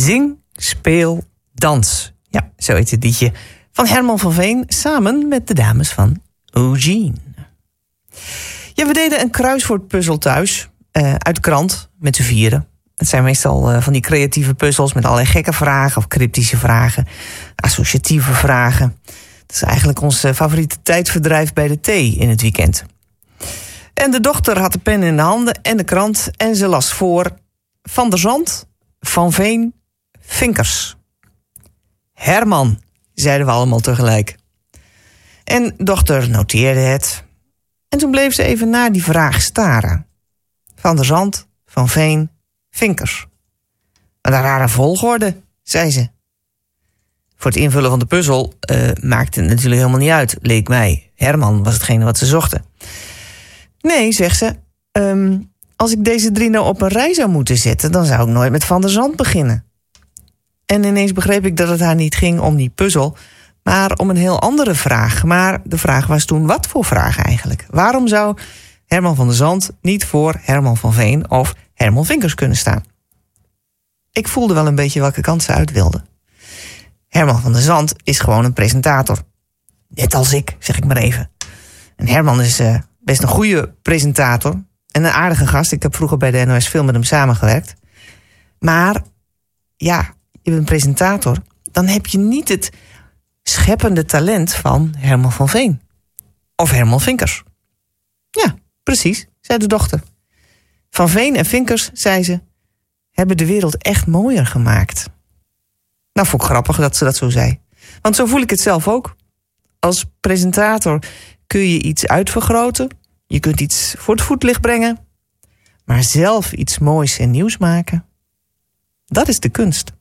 Zing, speel, dans. Ja, zo heet het liedje van Herman van Veen samen met de dames van Eugene. Ja, we deden een kruiswoordpuzzel thuis uit de krant met z'n vieren. Het zijn meestal van die creatieve puzzels met allerlei gekke vragen of cryptische vragen, associatieve vragen. Dat is eigenlijk ons favoriete tijdverdrijf bij de thee in het weekend. En de dochter had de pen in de handen en de krant en ze las voor Van der Zand, Van Veen, Vinkers. Herman, zeiden we allemaal tegelijk. En dochter noteerde het. En toen bleef ze even naar die vraag staren. Van der Zand, Van Veen, Vinkers. Wat een rare volgorde, zei ze. Voor het invullen van de puzzel maakte het natuurlijk helemaal niet uit, leek mij. Herman was hetgene wat ze zochten. Nee, zegt ze, als ik deze 3 nou op een rij zou moeten zetten, dan zou ik nooit met Van der Zand beginnen. En ineens begreep ik dat het haar niet ging om die puzzel, maar om een heel andere vraag. Maar de vraag was toen, wat voor vraag eigenlijk? Waarom zou Herman van der Zand niet voor Herman van Veen of Herman Vinkers kunnen staan? Ik voelde wel een beetje welke kant ze uit wilde. Herman van der Zand is gewoon een presentator. Net als ik, zeg ik maar even. En Herman is best een goede presentator en een aardige gast. Ik heb vroeger bij de NOS veel met hem samengewerkt. Maar ja, je bent een presentator, dan heb je niet het scheppende talent van Herman van Veen. Of Herman Vinkers. Ja, precies, zei de dochter. Van Veen en Vinkers, zei ze, hebben de wereld echt mooier gemaakt. Nou, vond ik grappig dat ze dat zo zei. Want zo voel ik het zelf ook. Als presentator kun je iets uitvergroten. Je kunt iets voor het voetlicht brengen. Maar zelf iets moois en nieuws maken, dat is de kunst.